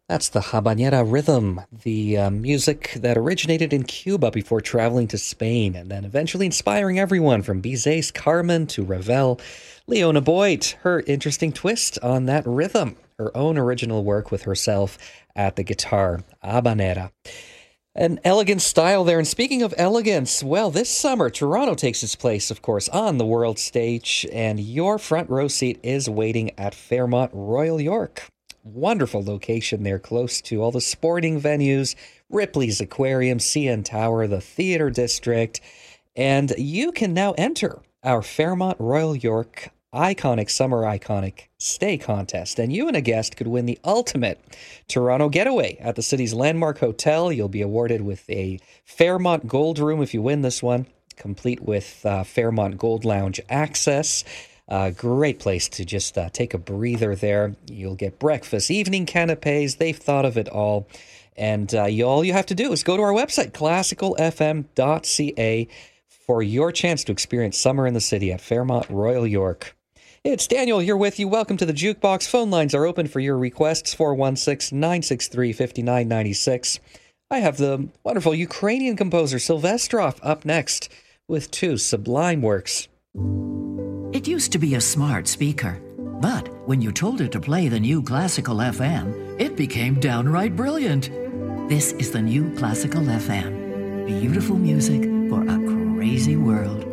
That's the habanera rhythm, the music that originated in Cuba before traveling to Spain and then eventually inspiring everyone from Bizet's Carmen to Ravel. Leona Boyd, her interesting twist on that rhythm, her own original work with herself at the guitar, habanera. An elegant style there. And speaking of elegance, well, this summer, Toronto takes its place, of course, on the world stage, and your front row seat is waiting at Fairmont Royal York. Wonderful location there, close to all the sporting venues, Ripley's Aquarium, CN Tower, the Theatre District, and you can now enter our Fairmont Royal York Iconic Summer Iconic Stay Contest, and you and a guest could win the ultimate Toronto getaway at the city's landmark hotel. You'll be awarded with a Fairmont Gold Room if you win this one, complete with Fairmont Gold Lounge access. Great place to just take a breather there. You'll get breakfast, evening canapes. They've thought of it all. And all you have to do is go to our website, classicalfm.ca, for your chance to experience summer in the city at Fairmont Royal York. It's Daniel here with you. Welcome to the Jukebox. Phone lines are open for your requests, 416-963-5996. I have the wonderful Ukrainian composer Silvestrov up next with two sublime works. It used to be a smart speaker, but when you told it to play the new Classical FM, it became downright brilliant. This is the new Classical FM. Beautiful music for a crazy world.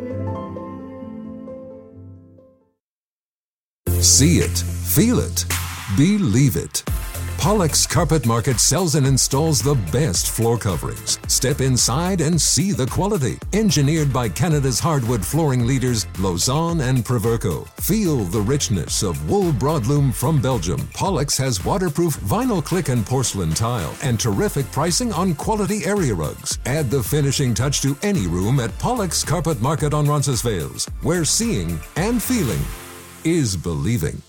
See it, feel it, believe it. Pollux Carpet Market sells and installs the best floor coverings. Step inside and see the quality. Engineered by Canada's hardwood flooring leaders, Lausanne and Proverco. Feel the richness of wool broadloom from Belgium. Pollux has waterproof vinyl click and porcelain tile and terrific pricing on quality area rugs. Add the finishing touch to any room at Pollux Carpet Market on Roncesvalles, where seeing and feeling is believing.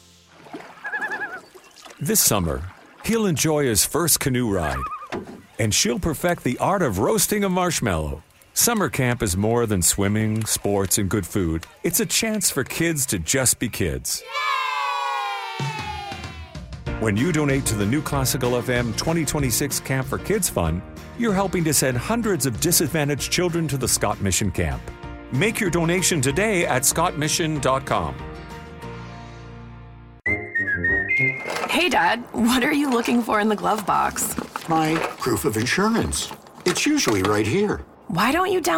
This summer, he'll enjoy his first canoe ride, and she'll perfect the art of roasting a marshmallow. Summer camp is more than swimming, sports, and good food. It's a chance for kids to just be kids. When you donate to the new Classical FM 2026 Camp for Kids Fund, you're helping to send hundreds of disadvantaged children to the Scott Mission Camp. Make your donation today at scottmission.com. Hey, Dad, what are you looking for in the glove box? My proof of insurance. It's usually right here. Why don't you download